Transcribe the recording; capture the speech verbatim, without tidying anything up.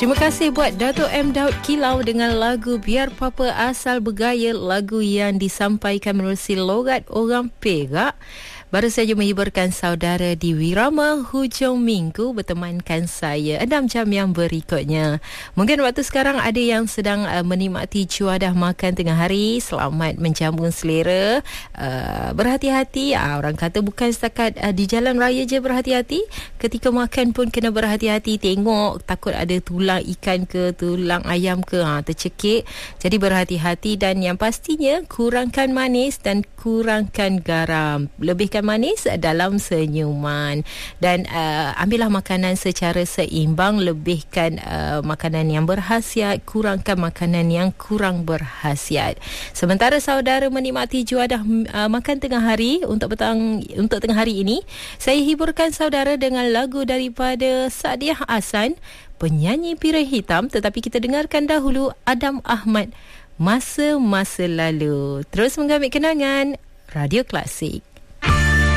Terima kasih buat Dato' M. Daud Kilau dengan lagu Biar Papa Asal Bergaya, lagu yang disampaikan menerusi logat orang Perak. Baru saja menghiburkan saudara di Wirama hujung minggu bertemankan saya enam jam yang berikutnya. Mungkin waktu sekarang ada yang sedang uh, menikmati cuadah makan tengah hari. Selamat menjamu selera. Uh, berhati-hati. Uh, orang kata bukan setakat uh, di jalan raya je berhati-hati. Ketika makan pun kena berhati-hati. Tengok takut ada tulang ikan ke tulang ayam ke ha, tercekik. Jadi berhati-hati dan yang pastinya kurangkan manis dan kurangkan garam. Lebihkan manis dalam senyuman dan uh, ambillah makanan secara seimbang, lebihkan uh, makanan yang berkhasiat, kurangkan makanan yang kurang berkhasiat. Sementara saudara menikmati juadah uh, makan tengah hari untuk petang untuk tengah hari ini, saya hiburkan saudara dengan lagu daripada Sadiah Hasan, penyanyi Pirai Hitam, tetapi kita dengarkan dahulu Adam Ahmad, Masa-Masa Lalu. Terus mengambil kenangan Radio Klasik.